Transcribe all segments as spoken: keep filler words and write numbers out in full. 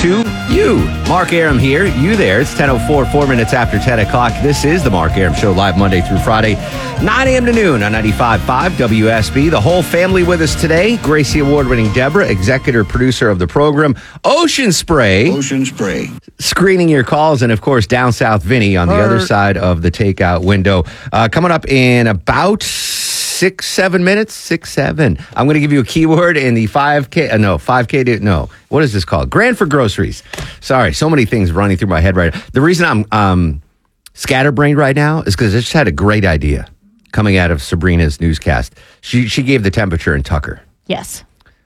to you. Mark Arum here, you there. It's ten oh four, four minutes after ten o'clock. This is the Mark Arum Show, live Monday through Friday, nine a.m. to noon on ninety-five point five W S B. The whole family with us today. Gracie Award-winning Deborah, executive producer of the program. Ocean Spray. Ocean Spray. Screening your calls. And, of course, Down South Vinny on the other side of the takeout window. Uh, coming up in about six, seven minutes. Six, seven. I'm going to give you a keyword in the five K. Uh, no, five K. To, no. What is this called? Grand for groceries. Sorry, so many things running through my head right now. The reason I'm um, scatterbrained right now is because I just had a great idea coming out of Sabrina's newscast. She she gave the temperature in Tucker. Yes.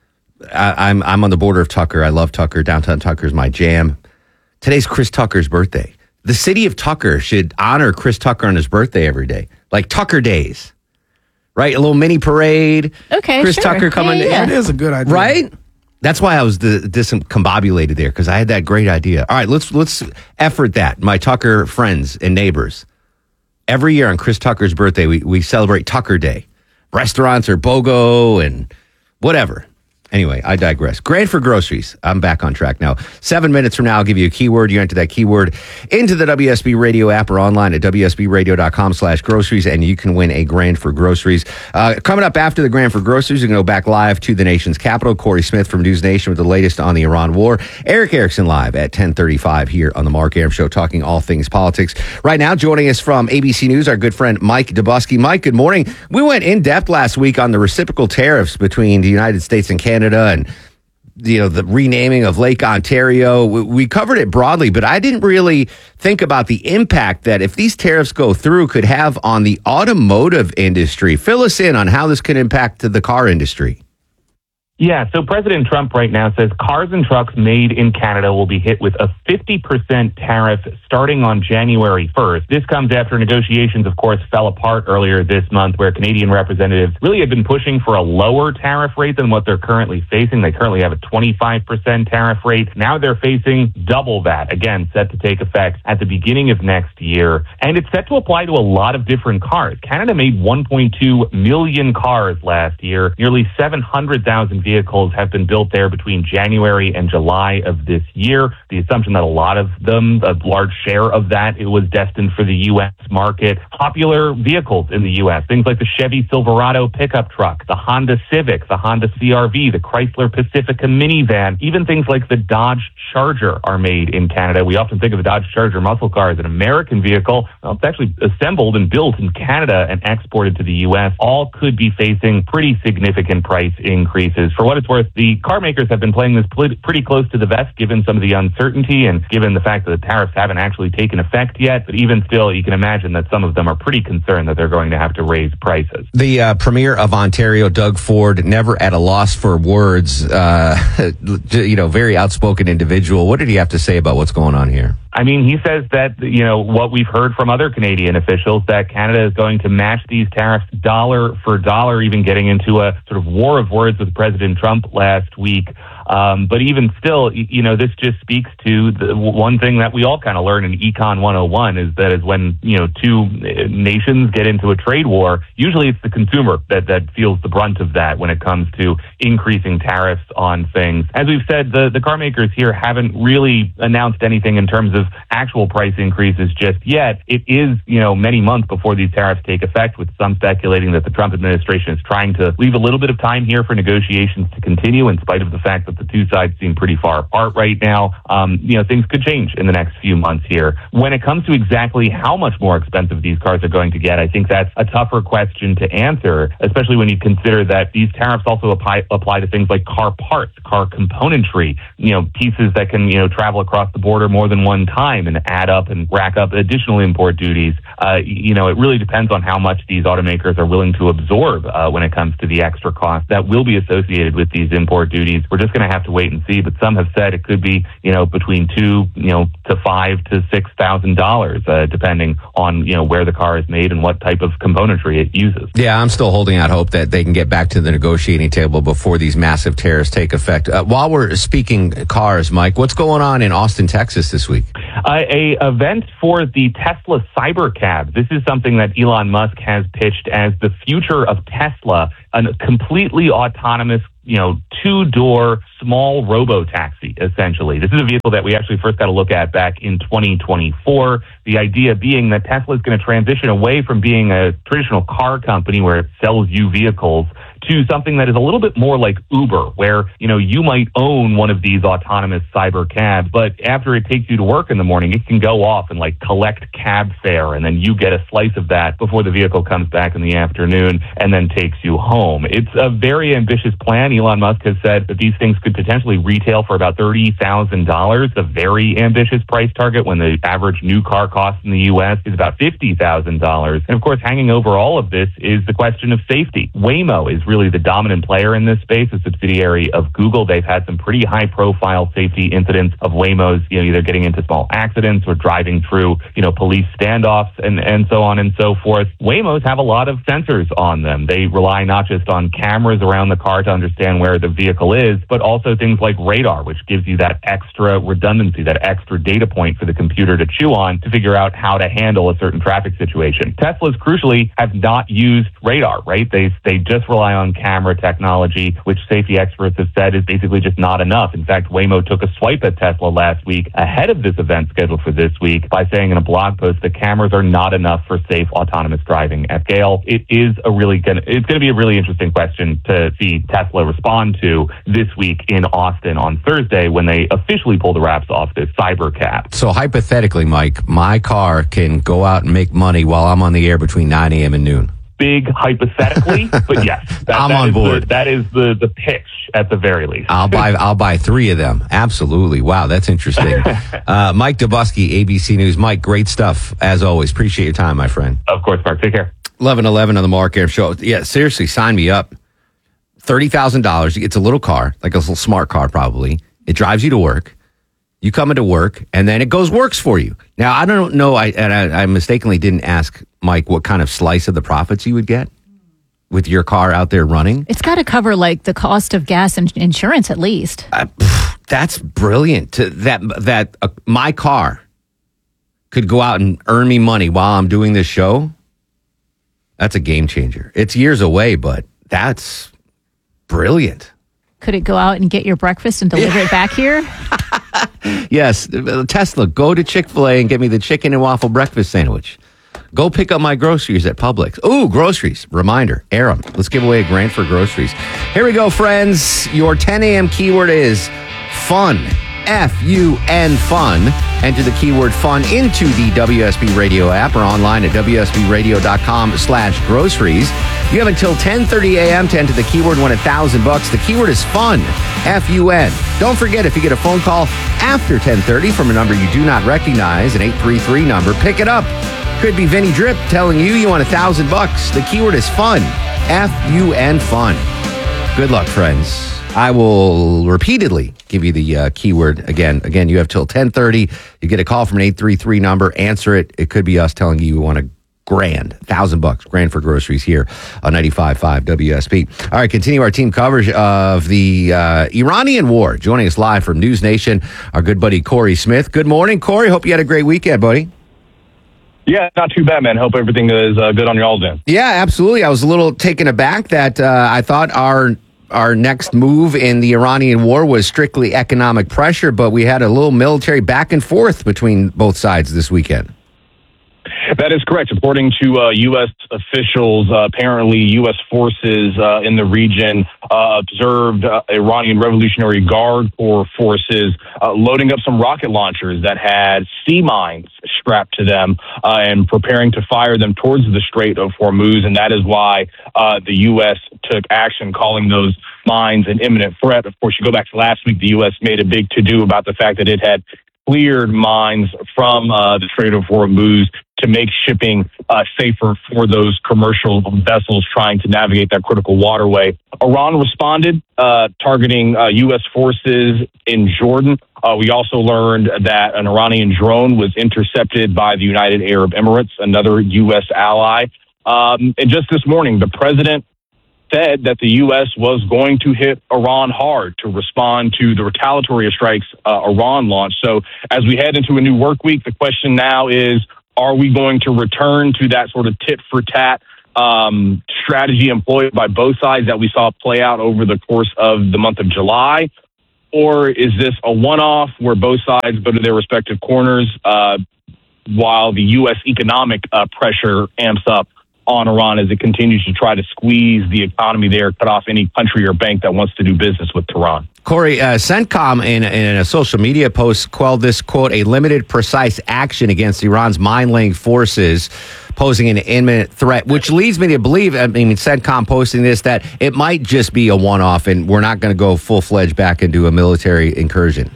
I, I'm I'm on the border of Tucker. I love Tucker. Downtown Tucker is my jam. Today's Chris Tucker's birthday. The city of Tucker should honor Chris Tucker on his birthday every day, like Tucker Days, right? A little mini parade. Okay, Chris sure. Tucker coming. Yeah, yeah. That is a good idea, right? That's why I was the, discombobulated there, because I had that great idea. All right, let's let's effort that, my Tucker friends and neighbors. Every year on Chris Tucker's birthday, we, we celebrate Tucker Day. Restaurants are BOGO and whatever. Anyway, I digress. Grand for groceries. I'm back on track now. Seven minutes from now, I'll give you a keyword. You enter that keyword into the W S B Radio app or online at W S B radio dot com slash groceries, and you can win a grand for groceries. Uh, coming up after the grand for groceries, we're going to go back live to the nation's capital. Corey Smith from News Nation with the latest on the Iran war. Eric Erickson live at ten thirty-five here on the Mark Arum Show, talking all things politics. Right now, joining us from A B C News, our good friend Mike Dubusky. Mike, good morning. We went in depth last week on the reciprocal tariffs between the United States and Canada. And you know, the renaming of Lake Ontario. We covered it broadly, but I didn't really think about the impact that if these tariffs go through could have on the automotive industry. Fill us in on how this could impact the car industry. Yeah, so President Trump right now says cars and trucks made in Canada will be hit with a fifty percent tariff starting on January first. This comes after negotiations, of course, fell apart earlier this month, where Canadian representatives really had been pushing for a lower tariff rate than what they're currently facing. They currently have a twenty-five percent tariff rate. Now they're facing double that, again, set to take effect at the beginning of next year. And it's set to apply to a lot of different cars. Canada made one point two million cars last year. Nearly seven hundred thousand vehicles have been built there between January and July of this year. The assumption that a lot of them, a large share of that, it was destined for the U S market. Popular vehicles in the U S, things like the Chevy Silverado pickup truck, the Honda Civic, the Honda C R V, the Chrysler Pacifica minivan, even things like the Dodge Charger are made in Canada. We often think of the Dodge Charger muscle car as an American vehicle. Well, it's actually assembled and built in Canada and exported to the U S. All could be facing pretty significant price increases. For what it's worth, the car makers have been playing this pretty close to the vest, given some of the uncertainty and given the fact that the tariffs haven't actually taken effect yet. But even still, you can imagine that some of them are pretty concerned that they're going to have to raise prices. The uh, Premier of Ontario, Doug Ford, never at a loss for words, uh, you know, very outspoken individual. What did he have to say about what's going on here? I mean, he says that, you know, what we've heard from other Canadian officials, that Canada is going to match these tariffs dollar for dollar, even getting into a sort of war of words with President Trump last week. Um, but even still, you know, this just speaks to the one thing that we all kind of learn in Econ one oh one is that is when, you know, two nations get into a trade war, usually it's the consumer that, that feels the brunt of that when it comes to increasing tariffs on things. As we've said, the, the car makers here haven't really announced anything in terms of actual price increases just yet. It is, you know, many months before these tariffs take effect, with some speculating that the Trump administration is trying to leave a little bit of time here for negotiations to continue, in spite of the fact that the two sides seem pretty far apart right now. Um, you know, things could change in the next few months here. When it comes to exactly how much more expensive these cars are going to get, I think that's a tougher question to answer, especially when you consider that these tariffs also apply, apply to things like car parts, car componentry, you know, pieces that can, you know, travel across the border more than one time and add up and rack up additional import duties. Uh, you know, it really depends on how much these automakers are willing to absorb uh, when it comes to the extra cost that will be associated with these import duties. We're just going to have to wait and see, but some have said it could be, you know, between two, you know, to five to six thousand dollars, uh, depending on, you know, where the car is made and what type of componentry it uses. Yeah, I'm still holding out hope that they can get back to the negotiating table before these massive tariffs take effect. Uh, while we're speaking cars, Mike, what's going on in Austin, Texas this week? Uh, a event for the Tesla Cybercab. This is something that Elon Musk has pitched as the future of Tesla, a completely autonomous you know, two-door small robo-taxi, essentially. This is a vehicle that we actually first got a look at back in twenty twenty-four. The idea being that Tesla is going to transition away from being a traditional car company where it sells you vehicles to something that is a little bit more like Uber, where, you know, you might own one of these autonomous cyber cabs, but after it takes you to work in the morning, it can go off and like collect cab fare, and then you get a slice of that before the vehicle comes back in the afternoon and then takes you home. It's a very ambitious plan. Elon Musk has said that these things could potentially retail for about thirty thousand dollars, a very ambitious price target when the average new car cost in the U S is about fifty thousand dollars. And of course, hanging over all of this is the question of safety. Waymo is really the dominant player in this space, a subsidiary of Google. They've had some pretty high-profile safety incidents of Waymos, you know, either getting into small accidents or driving through, you know, police standoffs and, and so on and so forth. Waymos have a lot of sensors on them. They rely not just on cameras around the car to understand where the vehicle is, but also things like radar, which gives you that extra redundancy, that extra data point for the computer to chew on to figure out how to handle a certain traffic situation. Teslas, crucially, have not used radar, right? They, they just rely on camera technology, which safety experts have said is basically just not enough. In fact, Waymo took a swipe at Tesla last week ahead of this event scheduled for this week by saying in a blog post that cameras are not enough for safe autonomous driving at scale. It is a really gonna, it's going to be a really interesting question to see Tesla respond to this week in Austin on Thursday when they officially pull the wraps off this cyber cab. So hypothetically, Mike, my car can go out and make money while I'm on the air between nine a.m. and noon. Big hypothetically, but yes, that, I'm that on is board. The, that is the, the pitch at the very least. I'll buy I'll buy three of them. Absolutely. Wow, that's interesting. uh, Mike Dubusky, A B C News. Mike, great stuff as always. Appreciate your time, my friend. Of course, Mark. Take care. eleven eleven on the Mark Air Show. Yeah, seriously, sign me up. thirty thousand dollars. It's a little car, like a little smart car probably. It drives you to work. You come into work, and then it goes works for you. Now, I don't know, I, and I, I mistakenly didn't ask Mike what kind of slice of the profits you would get with your car out there running. It's got to cover, like, the cost of gas and insurance at least. Uh, pff, that's brilliant. To, that that uh, my car could go out and earn me money while I'm doing this show. That's a game changer. It's years away, but that's brilliant. Could it go out and get your breakfast and deliver Yeah. it back here? Yes, Tesla, go to Chick-fil-A and get me the chicken and waffle breakfast sandwich. Go pick up my groceries at Publix. Ooh, groceries. Reminder, air them. Let's give away a grand for groceries. Here we go, friends. Your ten a.m. keyword is fun. F U N, fun. Enter the keyword fun into the W S B Radio app or online at W S B radio dot com slash groceries. You have until ten thirty a.m. to enter the keyword, win a thousand bucks. The keyword is fun. F U N. Don't forget, if you get a phone call after ten thirty from a number you do not recognize, an eight three three number, pick it up. Could be Vinny Drip telling you you want a thousand bucks. The keyword is fun. F U N, fun. Good luck, friends. I will repeatedly give you the uh, keyword again. Again, you have till ten thirty. You get a call from an eight three three number. Answer it. It could be us telling you you want a grand, thousand bucks, grand for groceries here on ninety-five point five W S B. All right, continue our team coverage of the uh, Iranian war. Joining us live from News Nation, our good buddy Corey Smith. Good morning, Corey. Hope you had a great weekend, buddy. Yeah, not too bad, man. Hope everything is uh, good on y'all's end. Yeah, absolutely. I was a little taken aback that uh, I thought our our next move in the Iranian war was strictly economic pressure, but we had a little military back and forth between both sides this weekend. That is correct. According to uh, U S officials, uh, apparently U S forces uh, in the region uh, observed uh, Iranian Revolutionary Guard Corps forces uh, loading up some rocket launchers that had sea mines strapped to them uh, and preparing to fire them towards the Strait of Hormuz. And that is why uh, the U S took action, calling those mines an imminent threat. Of course, you go back to last week, the U S made a big to-do about the fact that it had cleared mines from uh, the Strait of Hormuz to make shipping uh, safer for those commercial vessels trying to navigate that critical waterway. Iran responded, uh, targeting uh, U S forces in Jordan. Uh, we also learned that an Iranian drone was intercepted by the United Arab Emirates, another U S ally. Um, and just this morning, the president said that the U S was going to hit Iran hard to respond to the retaliatory strikes uh, Iran launched. So as we head into a new work week, the question now is, are we going to return to that sort of tit for tat um, strategy employed by both sides that we saw play out over the course of the month of July? Or is this a one-off where both sides go to their respective corners uh, while the U S economic uh, pressure amps up on Iran as it continues to try to squeeze the economy there, cut off any country or bank that wants to do business with Tehran? Corey, uh, CENTCOM in, in a social media post called this, quote, a limited, precise action against Iran's mine-laying forces, posing an imminent threat, which leads me to believe, I mean, CENTCOM posting this, that it might just be a one-off and we're not going to go full-fledged back into a military incursion.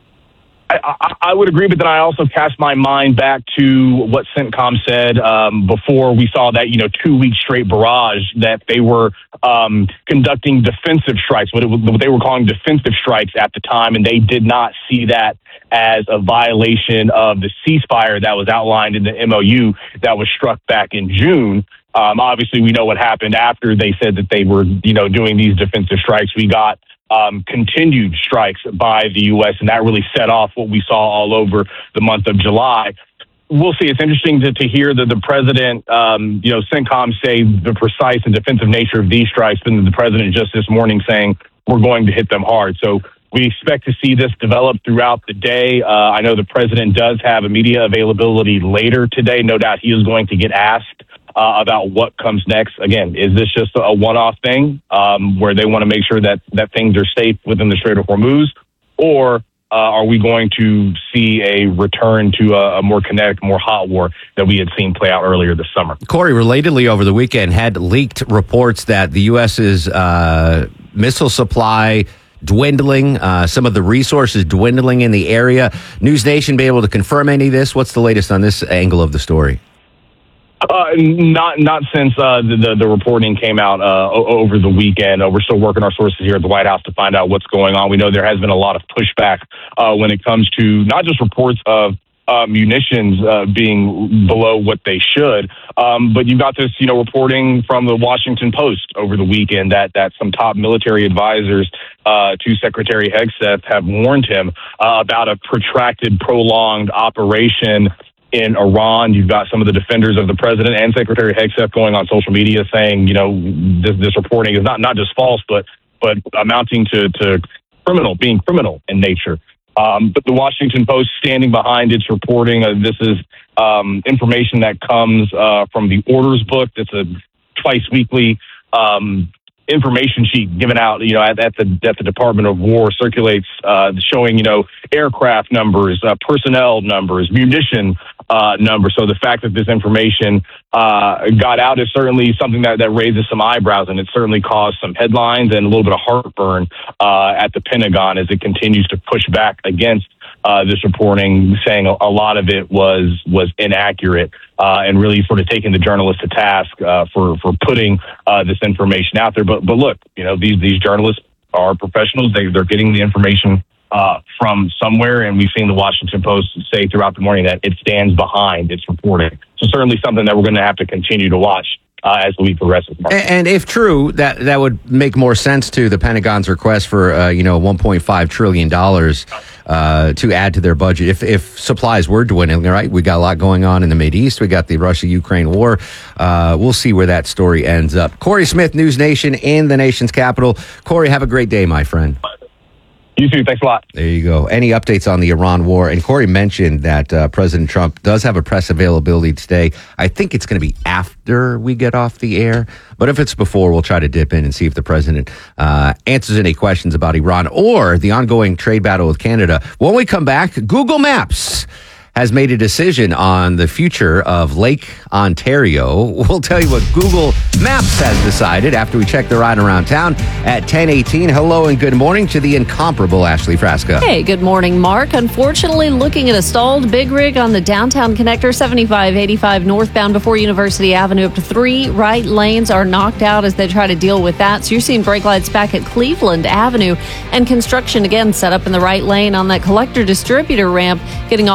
I, I, I would agree, but then I also cast my mind back to what CENTCOM said um, before we saw that, you know, two-week straight barrage that they were um, conducting defensive strikes, what, it, what they were calling defensive strikes at the time, and they did not see that as a violation of the ceasefire that was outlined in the M O U that was struck back in June. Um, obviously, we know what happened after they said that they were, you know, doing these defensive strikes. We got Um, continued strikes by the U S, and that really set off what we saw all over the month of July. We'll see. It's interesting to, to hear that the president, um, you know, CENTCOM say the precise and defensive nature of these strikes, and the president just this morning saying we're going to hit them hard. So we expect to see this develop throughout the day. Uh, I know the president does have a media availability later today. No doubt he is going to get asked Uh, about what comes next. Again, is this just a one-off thing um, where they want to make sure that, that things are safe within the Strait of Hormuz? Or uh, are we going to see a return to a, a more kinetic, more hot war that we had seen play out earlier this summer? Corey, relatedly over the weekend, had leaked reports that the U S's uh, missile supply dwindling, uh, some of the resources dwindling in the area. News Nation be able to confirm any of this? What's the latest on this angle of the story? Uh, not not since uh, the, the the reporting came out uh, o- over the weekend. Uh, we're still working our sources here at the White House to find out what's going on. We know there has been a lot of pushback uh, when it comes to not just reports of uh, munitions uh, being below what they should, um, but you've got this, you know, reporting from the Washington Post over the weekend that that some top military advisors uh, to Secretary Hegseth have warned him uh, about a protracted, prolonged operation in Iran. You've got some of the defenders of the president and Secretary Hegseth going on social media saying, you know, this, this reporting is not, not just false, but but amounting to, to criminal, being criminal in nature. Um, but the Washington Post standing behind its reporting. Uh, this is um, information that comes uh, from the orders book. It's a twice weekly um, information sheet given out, you know, at, at the at the Department of War, circulates uh, showing, you know, aircraft numbers, uh, personnel numbers, munition uh, numbers. So the fact that this information uh, got out is certainly something that, that raises some eyebrows, and it certainly caused some headlines and a little bit of heartburn uh, at the Pentagon as it continues to push back against Uh, this reporting, saying a, a lot of it was was inaccurate, uh, and really sort of taking the journalists to task uh, for for putting uh, this information out there. But but look, you know, these these journalists are professionals. They they're getting the information uh, from somewhere, and we've seen the Washington Post say throughout the morning that it stands behind its reporting. So certainly something that we're going to have to continue to watch Uh, as the week progresses. And, and if true, that that would make more sense to the Pentagon's request for uh, you know one point five trillion dollars uh, to add to their budget. If if supplies were dwindling, right? We got a lot going on in the Mideast. We got the Russia-Ukraine war. Uh, we'll see where that story ends up. Corey Smith, News Nation in the nation's capital. Corey, have a great day, my friend. You too. Thanks a lot. There you go. Any updates on the Iran war? And Corey mentioned that uh, President Trump does have a press availability today. I think it's going to be after we get off the air. But if it's before, we'll try to dip in and see if the president uh, answers any questions about Iran or the ongoing trade battle with Canada. When we come back, Google Maps has made a decision on the future of Lake Ontario. We'll tell you what Google Maps has decided after we check the ride around town at ten eighteen. Hello and good morning to the incomparable Ashley Frasca. Hey, good morning, Mark. Unfortunately, looking at a stalled big rig on the downtown connector, seventy-five eighty-five northbound before University Avenue. Up to three right lanes are knocked out as they try to deal with that. So you're seeing brake lights back at Cleveland Avenue, and construction again set up in the right lane on that collector distributor ramp getting off of I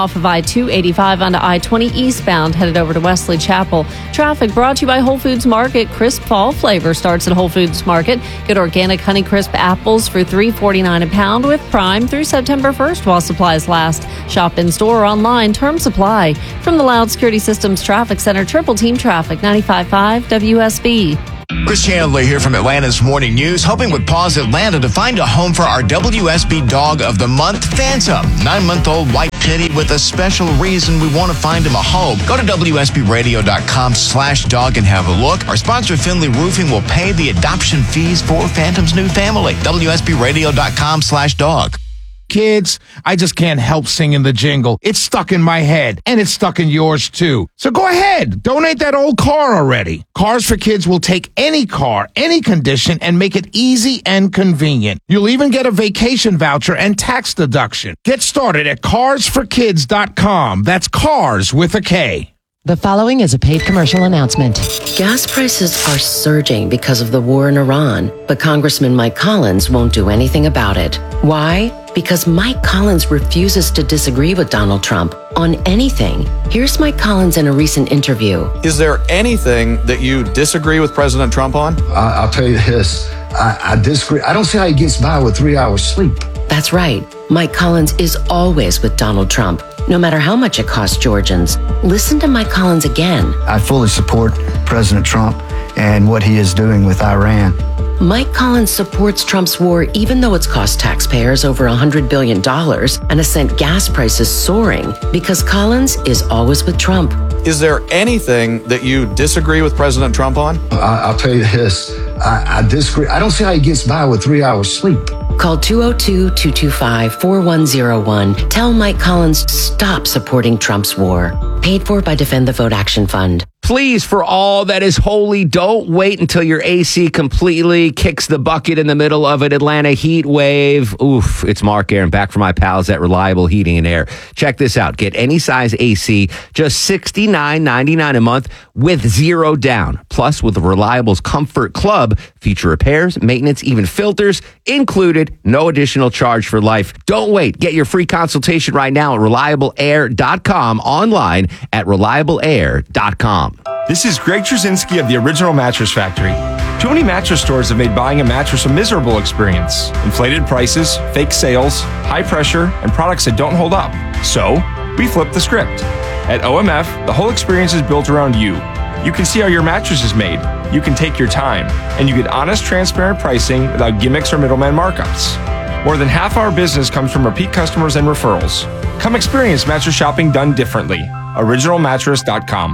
two eighty-five onto I twenty eastbound, headed over to Wesley Chapel. Traffic brought to you by Whole Foods Market. Crisp fall flavor starts at Whole Foods Market. Get organic Honeycrisp apples for three forty-nine a pound with Prime through September first while supplies last. Shop in store or online. Terms apply. From the Loud Security Systems Traffic Center, Triple Team Traffic, ninety-five point five W S B. Chris Chandler here from Atlanta's Morning News, helping with Paws Atlanta to find a home for our W S B Dog of the Month, Phantom. Nine-month-old white kitty with a special reason we want to find him a home. Go to W S B radio dot com slash dog and have a look. Our sponsor, Finley Roofing, will pay the adoption fees for Phantom's new family. W S B radio dot com slash dog. Kids, I just can't help singing the jingle. It's stuck in my head, and it's stuck in yours too. So go ahead, donate that old car already. Cars for Kids will take any car, any condition, and make it easy and convenient. You'll even get a vacation voucher and tax deduction. Get started at cars for kids dot com. That's cars with a K. The following is a paid commercial announcement. Gas prices are surging because of the war in Iran, but Congressman Mike Collins won't do anything about it. Why? Because Mike Collins refuses to disagree with Donald Trump on anything. Here's Mike Collins in a recent interview. Is there anything that you disagree with President Trump on? I, I'll tell you this. I, I disagree. I don't see how he gets by with three hours sleep. That's right. Mike Collins is always with Donald Trump, no matter how much it costs Georgians. Listen to Mike Collins again. I fully support President Trump and what he is doing with Iran. Mike Collins supports Trump's war even though it's cost taxpayers over one hundred billion dollars and has sent gas prices soaring, because Collins is always with Trump. Is there anything that you disagree with President Trump on? I, I'll tell you this. I, I disagree. I don't see how he gets by with three hours sleep. Call two oh two, two two five, four one oh one. Tell Mike Collins to stop supporting Trump's war. Paid for by Defend the Vote Action Fund. Please, for all that is holy, don't wait until your A C completely kicks the bucket in the middle of an Atlanta heat wave. Oof, it's Mark Aaron back from my pals at Reliable Heating and Air. Check this out. Get any size A C, just sixty-nine ninety-nine a month with zero down. Plus, with the Reliable's Comfort Club, feature repairs, maintenance, even filters included. No additional charge for life. Don't wait. Get your free consultation right now at reliable air dot com, online at reliable air dot com. This is Greg Trzynski of the Original Mattress Factory. Too many mattress stores have made buying a mattress a miserable experience. Inflated prices, fake sales, high pressure, and products that don't hold up. So, we flipped the script. At O M F, the whole experience is built around you. You can see how your mattress is made. You can take your time. And you get honest, transparent pricing without gimmicks or middleman markups. More than half our business comes from repeat customers and referrals. Come experience mattress shopping done differently. original mattress dot com.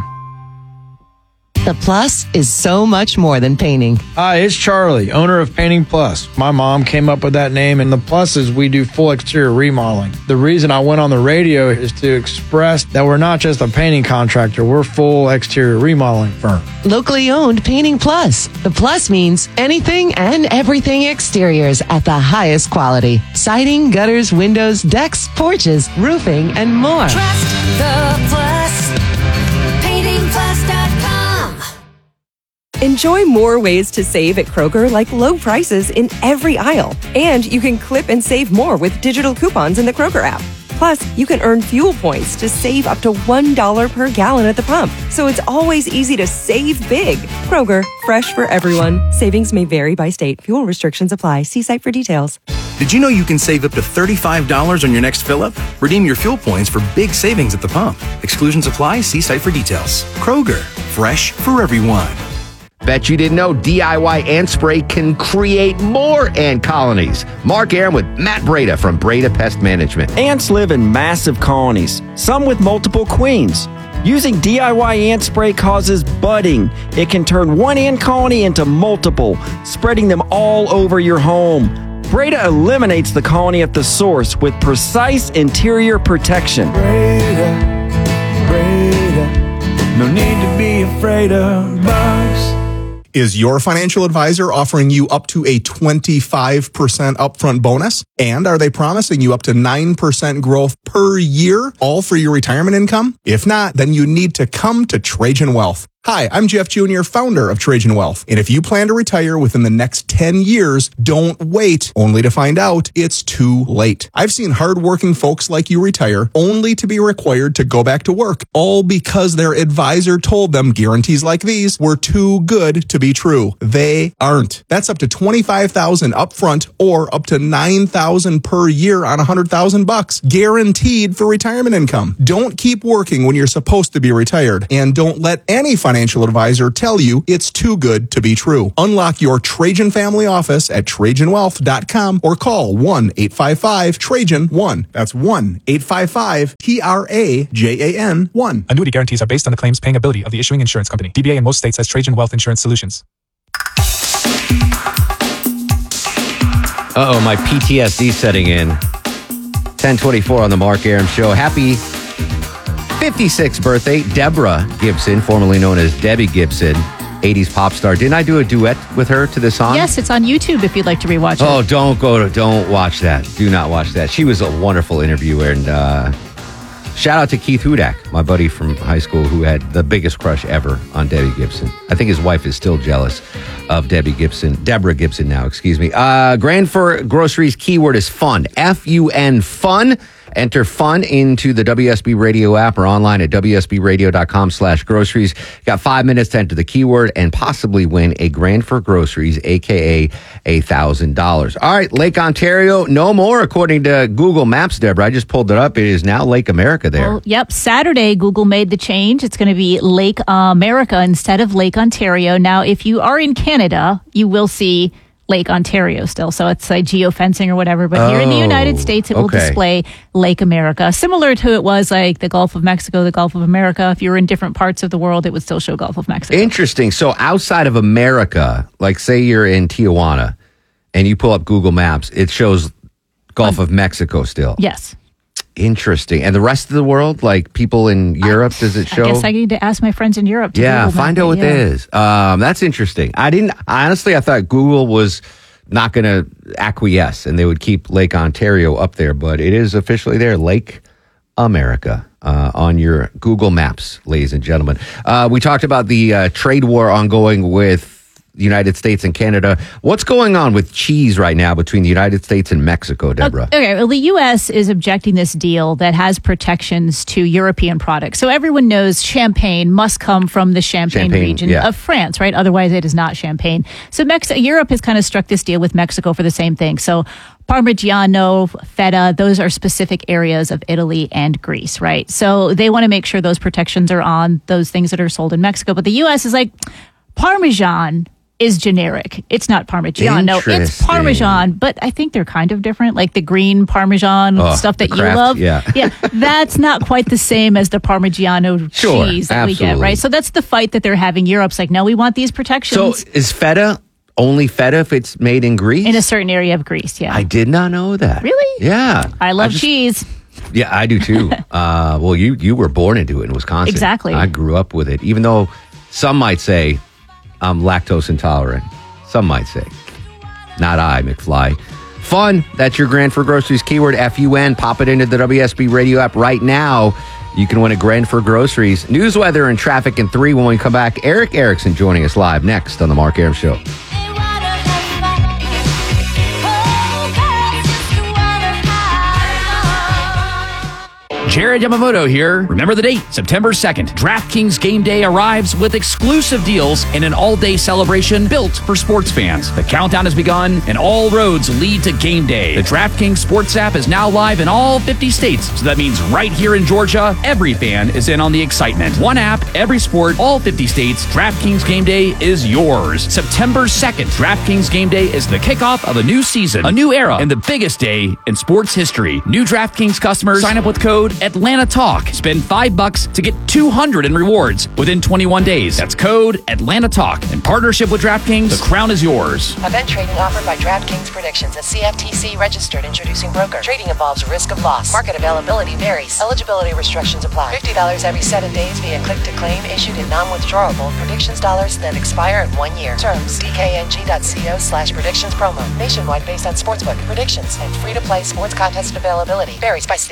The Plus is so much more than painting. Hi, it's Charlie, owner of Painting Plus. My mom came up with that name, and the Plus is we do full exterior remodeling. The reason I went on the radio is to express that we're not just a painting contractor, we're full exterior remodeling firm. Locally owned Painting Plus. The Plus means anything and everything exteriors at the highest quality. Siding, gutters, windows, decks, porches, roofing, and more. Trust the Plus. painting plus dot com. Enjoy more ways to save at Kroger, like low prices in every aisle. And you can clip and save more with digital coupons in the Kroger app. Plus, you can earn fuel points to save up to one dollar per gallon at the pump. So it's always easy to save big. Kroger, fresh for everyone. Savings may vary by state. Fuel restrictions apply. See site for details. Did you know you can save up to thirty-five dollars on your next fill-up? Redeem your fuel points for big savings at the pump. Exclusions apply. See site for details. Kroger, fresh for everyone. Bet you didn't know D I Y ant spray can create more ant colonies. Mark Aaron with Matt Breda from Breda Pest Management. Ants live in massive colonies, some with multiple queens. Using D I Y ant spray causes budding. It can turn one ant colony into multiple, spreading them all over your home. Breda eliminates the colony at the source with precise interior protection. Breda, Breda, no need to be afraid of bugs. Is your financial advisor offering you up to a twenty-five percent upfront bonus? And are they promising you up to nine percent growth per year, all for your retirement income? If not, then you need to come to Trajan Wealth. Hi, I'm Jeff Junior, founder of Trajan Wealth. And if you plan to retire within the next ten years, don't wait only to find out it's too late. I've seen hardworking folks like you retire only to be required to go back to work, all because their advisor told them guarantees like these were too good to be true. They aren't. That's up to twenty-five thousand dollars upfront or up to nine thousand dollars per year on one hundred thousand bucks, guaranteed for retirement income. Don't keep working when you're supposed to be retired, and don't let any financial Financial advisor tell you it's too good to be true. Unlock your Trajan family office at Trajan Wealth dot com or call one eight five five Trajan one. That's one eight five five T R A J A N one. Annuity guarantees are based on the claims paying ability of the issuing insurance company. D B A in most states has Trajan Wealth Insurance Solutions. Uh-oh, my P T S D setting in. ten twenty-four on the Mark Arum Show. Happy fifty-sixth birthday, Deborah Gibson, formerly known as Debbie Gibson, eighties pop star. Didn't I do a duet with her to this song? Yes, it's on YouTube if you'd like to rewatch it. Oh, don't go to, don't watch that. Do not watch that. She was a wonderful interviewer. And uh, shout out to Keith Hudak, my buddy from high school, who had the biggest crush ever on Debbie Gibson. I think his wife is still jealous of Debbie Gibson, Deborah Gibson now, excuse me. Uh, Grand for Groceries keyword is fun. F U N, fun. Enter fun into the W S B Radio app or online at W S B radio dot com slash groceries. Got five minutes to enter the keyword and possibly win a Grand for Groceries, a k a a one thousand dollars. All right, Lake Ontario, no more, according to Google Maps, Deborah. I just pulled it up. It is now Lake America there. Well, yep, Saturday, Google made the change. It's going to be Lake uh, America instead of Lake Ontario. Now, if you are in Canada, you will see Lake Ontario still. So it's like geofencing or whatever. But here in the United States, it will okay. display Lake America. Similar to it was like the Gulf of Mexico, the Gulf of America. If you were in different parts of the world, it would still show Gulf of Mexico. Interesting. So outside of America, like say you're in Tijuana and you pull up Google Maps, it shows Gulf um, of Mexico still. Yes. Interesting. And the rest of the world, like people in Europe, I, does it show? I guess I need to ask my friends in Europe. To yeah, Google find out what yeah. that is. Um, that's interesting. I didn't, honestly, I thought Google was not going to acquiesce and they would keep Lake Ontario up there, but it is officially there, Lake America, uh, on your Google Maps, ladies and gentlemen. Uh, we talked about the uh, trade war ongoing with the United States and Canada. What's going on with cheese right now between the United States and Mexico, Deborah? Okay, well, the U S is objecting this deal that has protections to European products. So everyone knows champagne must come from the Champagne, Champagne, region yeah. of France, right? Otherwise, it is not champagne. So Mex- Europe has kind of struck this deal with Mexico for the same thing. So Parmigiano, feta, those are specific areas of Italy and Greece, right? So they want to make sure those protections are on those things that are sold in Mexico. But the U S is like, Parmesan is generic. It's not Parmigiano. It's Parmesan, but I think they're kind of different. Like the green Parmesan oh, stuff that Kraft, you love. Yeah. yeah, that's not quite the same as the Parmigiano sure, cheese that absolutely. we get, right? So that's the fight that they're having. Europe's like, no, we want these protections. So is feta only feta if it's made in Greece? In a certain area of Greece, yeah. I did not know that. Really? Yeah. I love I just, cheese. Yeah, I do too. uh, well, you you were born into it in Wisconsin. Exactly. I grew up with it, even though some might say I'm lactose intolerant. Some might say. Not I, McFly. Fun. That's your Grand for Groceries keyword, F U N. Pop it into the W S B Radio app right now. You can win a Grand for Groceries. News, weather, and traffic in three when we come back. Eric Erickson joining us live next on The Mark Arum Show. Jared Yamamoto here. Remember the date, September second. DraftKings Game Day arrives with exclusive deals and an all-day celebration built for sports fans. The countdown has begun, and all roads lead to Game Day. The DraftKings Sports app is now live in all fifty states, so that means right here in Georgia, every fan is in on the excitement. One app, every sport, all fifty states. DraftKings Game Day is yours. September second, DraftKings Game Day is the kickoff of a new season, a new era, and the biggest day in sports history. New DraftKings customers sign up with code Atlanta Talk. Spend five bucks to get two hundred in rewards within twenty-one days. That's code Atlanta Talk. In partnership with DraftKings, the crown is yours. Event trading offered by DraftKings Predictions, a C F T C registered introducing broker. Trading involves risk of loss. Market availability varies. Eligibility restrictions apply. fifty dollars every seven days via click to claim, issued in non-withdrawable predictions dollars that expire in one year. Terms dkng.co slash predictions promo. Nationwide based on sportsbook predictions and free to play sports contest availability varies by state.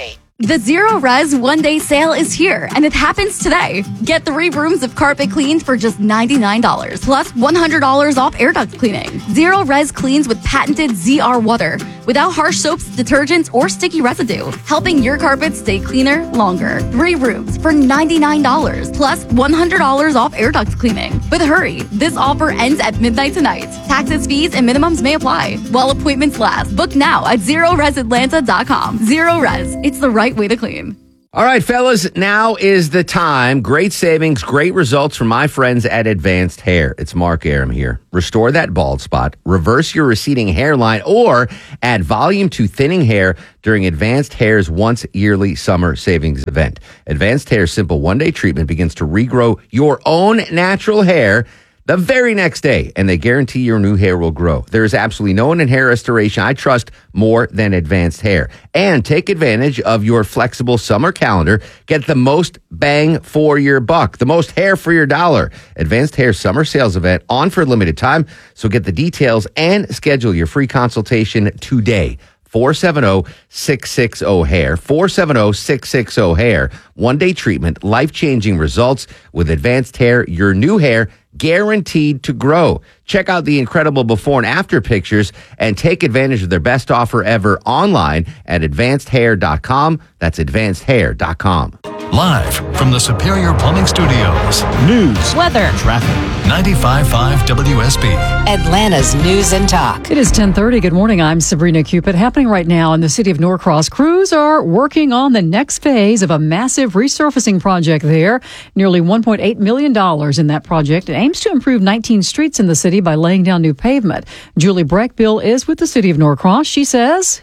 The Zero Res One Day Sale is here, and it happens today. Get three rooms of carpet cleaned for just ninety-nine dollars, plus one hundred dollars off air duct cleaning. Zero Res cleans with patented Z R water, without harsh soaps, detergents, or sticky residue, helping your carpet stay cleaner longer. Three rooms for ninety-nine dollars, plus one hundred dollars off air duct cleaning. But hurry, this offer ends at midnight tonight. Taxes, fees, and minimums may apply while appointments last. Book now at zero res atlanta dot com. Zero Res, it's the right way to clean. All right, fellas, now is the time. Great savings, great results from my friends at Advanced Hair. It's Mark Aram here. Restore that bald spot, reverse your receding hairline, or add volume to thinning hair during Advanced Hair's once yearly summer savings event. Advanced Hair's simple one-day treatment begins to regrow your own natural hair the very next day, and they guarantee your new hair will grow. There is absolutely no one in hair restoration I trust more than Advanced Hair. And take advantage of your flexible summer calendar. Get the most bang for your buck, the most hair for your dollar. Advanced Hair summer sales event on for a limited time. So get the details and schedule your free consultation today. four seven zero, six six zero, hair. four seven zero, six six zero, hair. One-day treatment, life-changing results with Advanced Hair. Your new hair guaranteed to grow. Check out the incredible before and after pictures and take advantage of their best offer ever online at advanced hair dot com. That's advanced hair dot com. Live from the Superior Plumbing Studios. News, weather, traffic. ninety-five point five W S B. Atlanta's News and Talk. It is ten thirty. Good morning. I'm Sabrina Cupid. Happening right now in the city of Norcross. Crews are working on the next phase of a massive resurfacing project there. Nearly one point eight million dollars in that project. It aims to improve nineteen streets in the city by laying down new pavement. Julie Breckbill is with the city of Norcross. She says,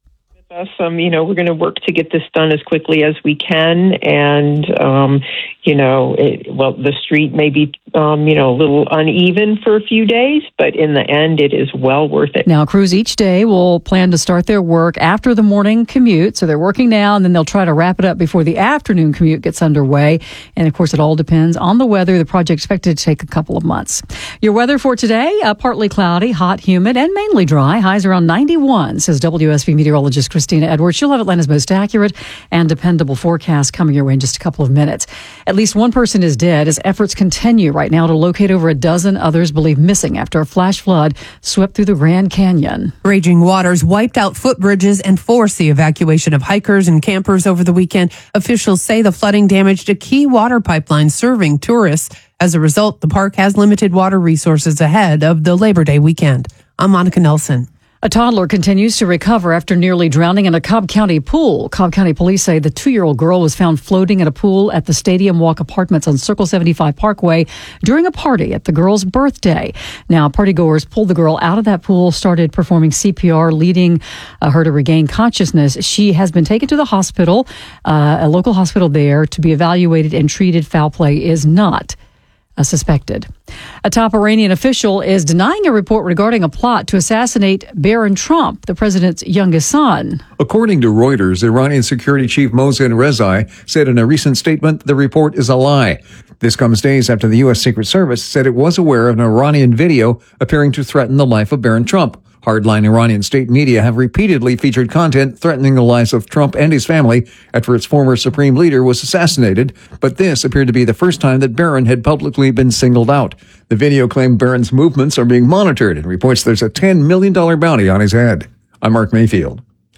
us. Um, you know, we're going to work to get this done as quickly as we can. And, um, you know, it, well, the street may be, um, you know, a little uneven for a few days, but in the end, it is well worth it. Now, crews each day will plan to start their work after the morning commute. So they're working now, and then they'll try to wrap it up before the afternoon commute gets underway. And, of course, it all depends on the weather. The project's expected to take a couple of months. Your weather for today, uh, partly cloudy, hot, humid, and mainly dry. Highs around ninety-one, says W S B meteorologist Christina Edwards. She'll have Atlanta's most accurate and dependable forecast coming your way in just a couple of minutes. At least one person is dead as efforts continue right now to locate over a dozen others believed missing after a flash flood swept through the Grand Canyon. Raging waters wiped out footbridges and forced the evacuation of hikers and campers over the weekend. Officials say the flooding damaged a key water pipeline serving tourists. As a result, the park has limited water resources ahead of the Labor Day weekend. I'm Monica Nelson. A toddler continues to recover after nearly drowning in a Cobb County pool. Cobb County police say the two-year-old girl was found floating in a pool at the Stadium Walk Apartments on Circle seventy-five Parkway during a party at the girl's birthday. Now, partygoers pulled the girl out of that pool, started performing C P R, leading uh, her to regain consciousness. She has been taken to the hospital, uh, a local hospital there, to be evaluated and treated. Foul play is not Uh, suspected. A top Iranian official is denying a report regarding a plot to assassinate Barron Trump, the president's youngest son. According to Reuters, Iranian security chief Mohsen Rezai said in a recent statement the report is a lie. This comes days after the U S. Secret Service said it was aware of an Iranian video appearing to threaten the life of Barron Trump. Hardline Iranian state media have repeatedly featured content threatening the lives of Trump and his family after its former supreme leader was assassinated, but this appeared to be the first time that Barron had publicly been singled out. The video claimed Barron's movements are being monitored and reports there's a ten million dollars bounty on his head. I'm Mark Mayfield.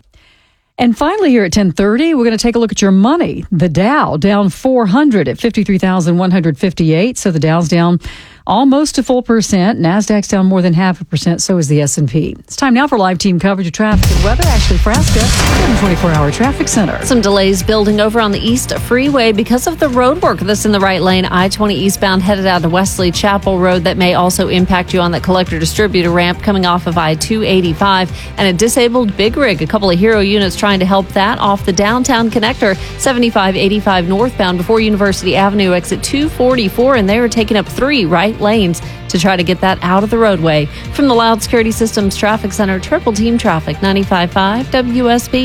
And finally, here at ten thirty, we're going to take a look at your money. The Dow down four hundred at fifty-three thousand one hundred fifty-eight. So the Dow's down almost a full percent. NASDAQ's down more than half a percent. So is the S and P. It's time now for live team coverage of traffic and weather. Ashley Frasca, twenty-four hour Traffic Center. Some delays building over on the East Freeway because of the road work that's in the right lane. I twenty eastbound headed out to Wesley Chapel Road. That may also impact you on that collector distributor ramp coming off of I two eighty-five. And a disabled Big Rig. A couple of Hero units trying to help that off the downtown connector, seventy-five eighty-five northbound before University Avenue, exit two forty-four. And they were taking up three right lanes to try to get that out of the roadway. From the Loud Security Systems Traffic Center, Triple Team Traffic, ninety-five point five W S B. The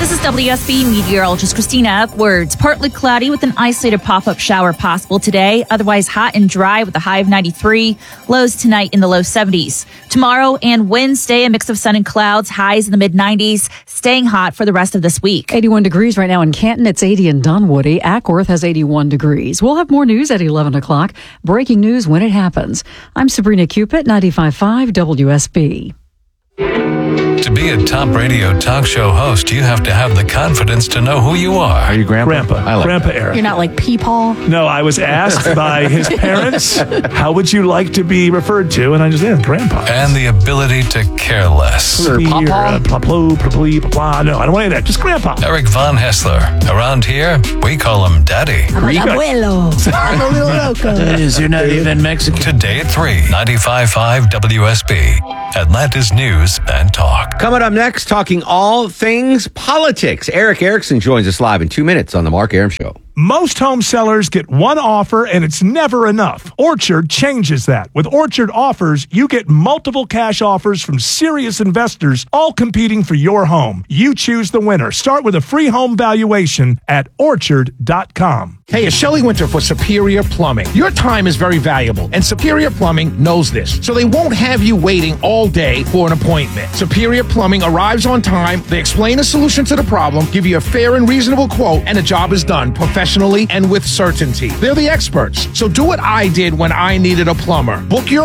This is W S B meteorologist Christina Edwards. Partly cloudy with an isolated pop-up shower possible today. Otherwise hot and dry with a high of ninety-three. Lows tonight in the low seventies. Tomorrow and Wednesday, a mix of sun and clouds. Highs in the mid nineties. Staying hot for the rest of this week. eighty-one degrees right now in Canton. It's eighty in Dunwoody. Ackworth has eighty-one degrees. We'll have more news at eleven o'clock. Breaking news when it happens. I'm Sabrina Cupid, ninety-five point five W S B. To be a top radio talk show host, you have to have the confidence to know who you are. Are you Grandpa? Grandpa. I like Grandpa Eric. You're not like Peepaw? No, I was asked by his parents, how would you like to be referred to? And I just said, Grandpa. And the ability to care less. Papa? Pla-plo, pla-plee, pla-pla. No, I don't want any of that. Just Grandpa. Eric Von Hessler. Around here, we call him Daddy. Abuelo. I'm a little loco. You're not even Mexican. Today at three, ninety-five point five W S B. Atlanta's News and Talk. Coming up next, talking all things politics. Eric Erickson joins us live in two minutes on the Mark Arum Show. Most home sellers get one offer and it's never enough. Orchard changes that. With Orchard Offers, you get multiple cash offers from serious investors, all competing for your home. You choose the winner. Start with a free home valuation at orchard dot com. Hey, it's Shelley Winter for Superior Plumbing. Your time is very valuable, and Superior Plumbing knows this, so they won't have you waiting all day for an appointment. Superior Plumbing arrives on time, they explain a solution to the problem, give you a fair and reasonable quote, and the job is done professionally and with certainty. They're the experts, so do what I did when I needed a plumber. Book your